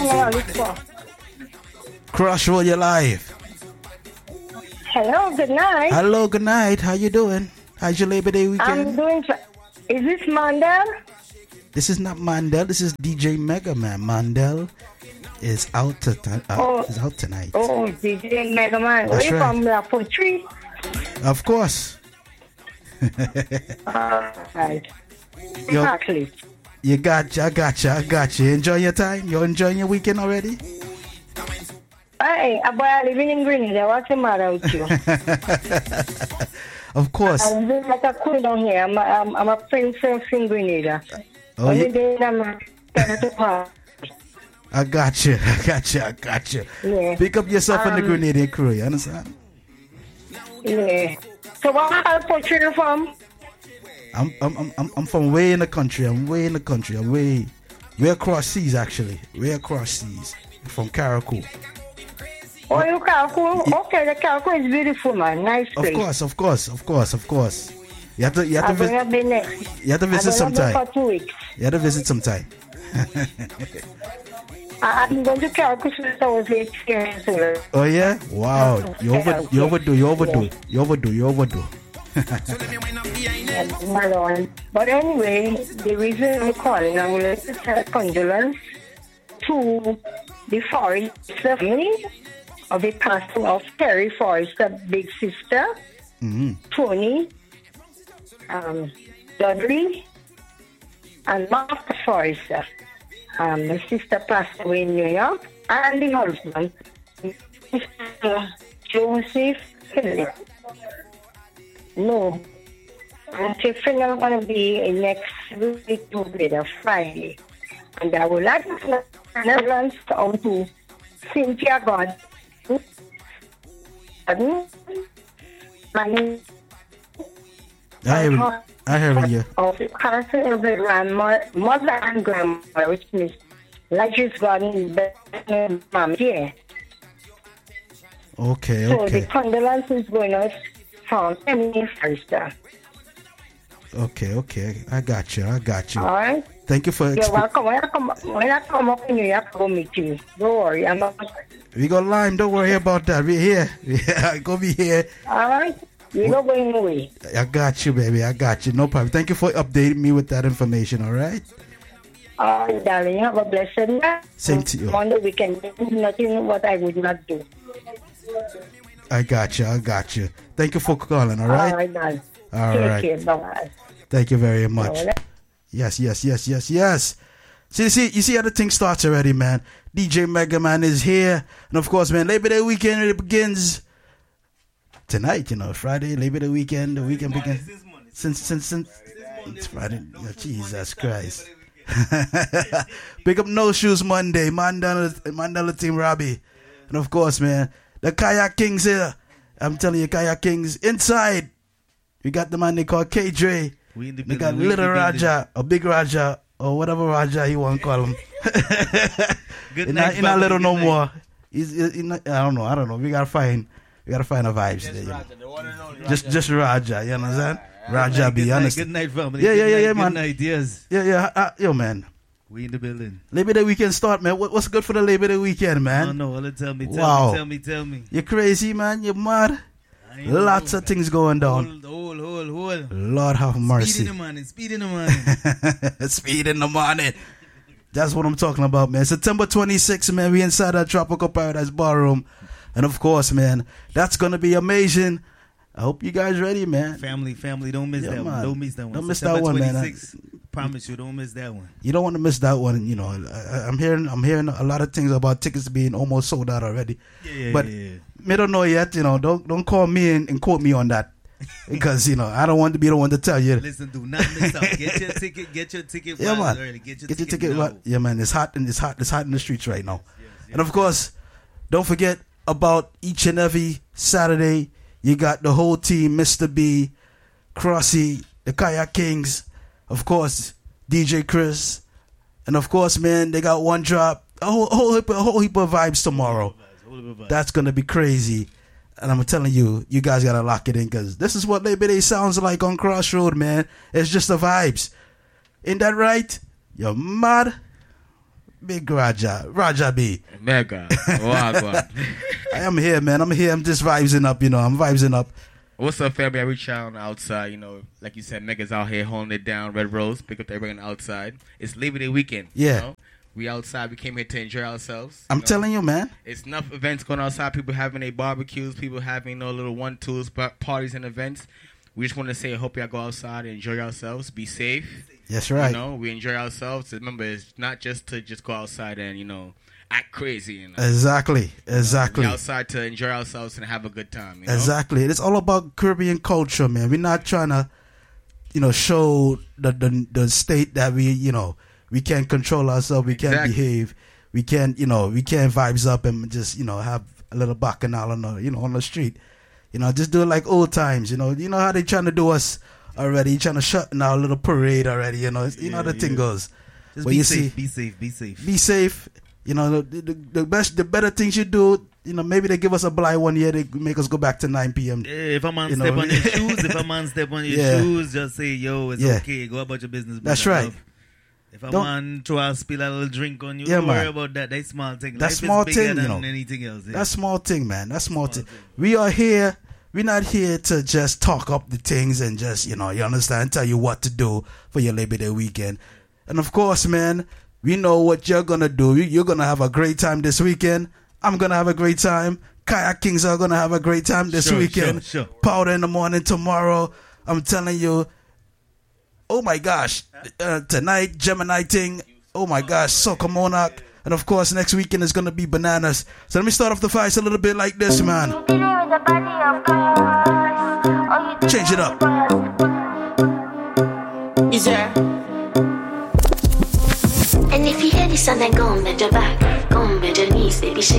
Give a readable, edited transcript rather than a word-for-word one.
Crossroad, you're live. Hello, good night. Hello, good night. How you doing? How's your Labor Day weekend? I'm doing. Is this Mandel? This is not Mandel. This is DJ Mega Man. Mandel is out tonight. Oh, DJ Mega Man. That's Where you right. from? Blackfoot Tree? Of course. Right. Yo, Exactly. I got you. Enjoy your time? You're enjoying your weekend already? Hey, boy, I living in Grenada. What's the matter with you? Of course. I'm living like a queen down here. I'm a princess in Grenada. Oh, Only yeah. day I'm a party. I got you. Yeah. Pick up yourself in the Grenadian crew, you understand? Yeah. So what part you from? I'm from way in the country. I'm way across seas actually. Way across seas. From Caracol. Oh, you Caracol? Okay, the Caracol is beautiful, man. Nice place. Of course. You have to visit sometime. For 2 weeks. You have to visit sometime. I'm going to Caracol since I was 8 years old. Oh yeah? Wow. You overdo. But anyway, the reason I'm calling, I would like to send condolence to the Forrester family of the passing of Terry Forrester, big sister, Tony, Dudley, and Martha Forrester. The sister passed away in New York, and the husband, Mr. Joseph Philip. No. I'm thinking I'm going to be next week to be the Friday. And I would like to Netherlands out to Cynthia God. I hear you. Of the council of the mother and grandmother, which is Ledger's Garden, Mom, here. Okay. So the condolences going out from Emily Forrester. Okay. I got you. All right. Thank you for. You're welcome. When I come up in New York, I'll meet you. Don't worry. We got Lime. Don't worry about that. We're here. Go be here. All right. You're not going away. I got you, baby. I got you. No problem. Thank you for updating me with that information. All right. All right, darling. Have a blessed night. Same to you. On the weekend, nothing what I would not do. I got you. Thank you for calling. All right. All right, darling. All Take right. care. Bye-bye. Thank you very much. All right. Yes. See, you see how the thing starts already, man. DJ Mega Man is here. And of course, man, Labor Day weekend, it begins tonight, Friday, Labor Day weekend. The weekend begins. Since it's Friday. Oh, Jesus Christ. Pick up No Shoes Monday. Mandela Team Robbie. And of course, man, the Kayak Kings here. I'm telling you, Kayak Kings inside. We got the man they call KJ. We got Little Raja, or Big Raja, or whatever Raja he want to call him. He's not little no more. He's not, I don't know. We gotta find a vibes there. Just Raja, you understand? Raja, be honest. Good night, family. Yeah, man. Good night, yes. Yeah. Yo, man. We in the building. Labor Day weekend start, man. What's good for the Labor Day weekend, man? No. Well, tell me. Tell me. You're crazy, man. You're mad. Lots of things going down. Hold. Lord have mercy. Speed in the morning. Speed in the morning. That's what I'm talking about, man. September 26th, man. We inside that Tropical Paradise Ballroom. And of course, man, that's going to be amazing. I hope you guys ready, man. Family, don't miss that one. Don't miss that one. Don't miss that one, man. Promise you, don't miss that one. You don't want to miss that one. I'm hearing a lot of things about tickets being almost sold out already. But me don't know yet. Don't call me and quote me on that. Because I don't want to be the one to tell you. Listen, do not miss out. Get your ticket. Yeah, man. Early. Get your ticket. now. Yeah, man. It's hot in the streets right now. Yes. And of course, don't forget about each and every Saturday. You got the whole team: Mr. B, Crossy, the Kayak Kings, of course, DJ Chris, and of course, man, they got one drop, a whole heap of vibes tomorrow. That's gonna be crazy. And I'm telling you, you guys gotta lock it in because this is what Labor Day sounds like on Crossroad, man. It's just the vibes. Ain't that right? You're mad? Big Raja B. Mega. Wagwan. I am here, man. I'm here. I'm just vibing up, you know. I'm vibing up. What's up, family? I reach out on the outside, you know, like you said, Mega's out here holding it down. Red Rose, pick up everybody on the outside. It's Labor Day weekend. Yeah. You know? We outside. We came here to enjoy ourselves. I'm telling you, man. It's enough events going outside. People having their barbecues. People having little 1-2s, parties and events. We just want to say, I hope y'all go outside and enjoy yourselves. Be safe. That's right. You know, we enjoy ourselves. Remember, it's not just to just go outside and, you know, act crazy. You know? Exactly. We're outside to enjoy ourselves and have a good time. You know? Exactly. It's all about Caribbean culture, man. We're not trying to, you know, show the state that we, you know, we can't control ourselves. We can't behave. We can't, you know, we can't vibes up and just, you know, have a little bacchanal on the, you know, on the street. You know, just do it like old times. You know how they trying to do us already. Trying to shut down our little parade already. You know, you know how the thing goes. Just but be you safe. see, Be safe. Be safe. You know, the better things you do. You know, maybe they give us a blind 1 year. They make us go back to 9 p.m. If a man step on your shoes, shoes, just say, yo, it's okay. Go about your business. That's right. Love. If a man try to spill a little drink on you, don't worry about that. That's small thing. That Life small is bigger thing, you than know. anything else. Yeah. That small thing, man. That small thing. We are here. We're not here to just talk up the things and just, you know, you understand, tell you what to do for your Labor Day weekend. And of course, man, we know what you're going to do. You're going to have a great time this weekend. I'm going to have a great time. Kayak Kings are going to have a great time this weekend. Sure. Powder in the morning tomorrow. I'm telling you. Oh, my gosh. Tonight, Gemini thing. Oh, my gosh. Soca Monarch. And, of course, next weekend is going to be bananas. So let me start off the fights a little bit like this, man. Change it up. Is there? And if you hear this and then go on bend your back, go on bend your knees, baby, shake